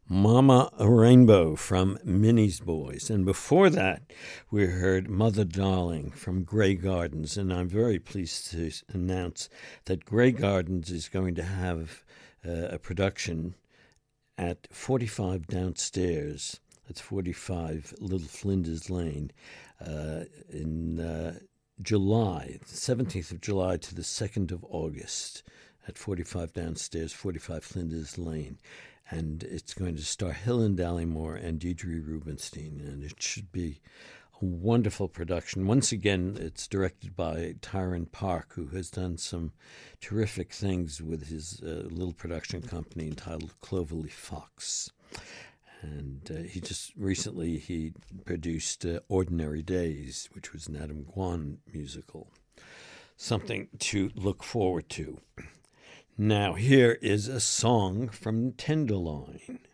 Mama Rainbow from Minnie's Boys. And before that, we heard Mother Darling from Grey Gardens. And I'm very pleased to announce that Grey Gardens is going to have a production at 45 Downstairs. That's 45 Little Flinders Lane in July, the 17th of July to the 2nd of August at 45 Downstairs, 45 Flinders Lane. And it's going to star Helen Dallymore and Deidre Rubenstein, and it should be a wonderful production. Once again, it's directed by Tyron Park, who has done some terrific things with his little production company entitled Cloverleaf Fox. And he just recently produced Ordinary Days, which was an Adam Guan musical. Something to look forward to. Now, here is a song from Tenderloin.